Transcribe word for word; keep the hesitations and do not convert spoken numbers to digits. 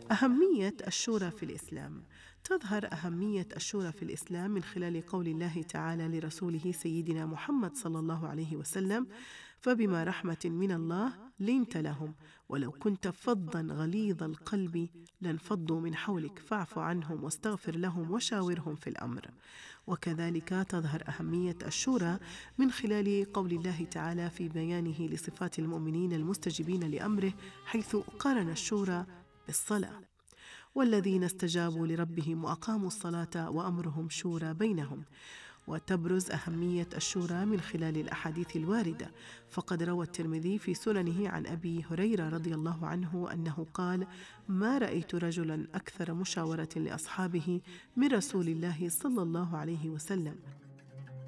أهمية الشورى في الإسلام. تظهر أهمية الشورى في الإسلام من خلال قول الله تعالى لرسوله سيدنا محمد صلى الله عليه وسلم: فبما رحمة من الله لنت لهم ولو كنت فظا غليظ القلب لانفضوا من حولك فاعف عنهم واستغفر لهم وشاورهم في الأمر. وكذلك تظهر أهمية الشورى من خلال قول الله تعالى في بيانه لصفات المؤمنين المستجيبين لأمره، حيث قارن الشورى بالصلاة: والذين استجابوا لربهم وأقاموا الصلاة وأمرهم شورى بينهم. وتبرز أهمية الشورى من خلال الأحاديث الواردة، فقد روى الترمذي في سننه عن أبي هريرة رضي الله عنه أنه قال: ما رأيت رجلا أكثر مشاورة لأصحابه من رسول الله صلى الله عليه وسلم.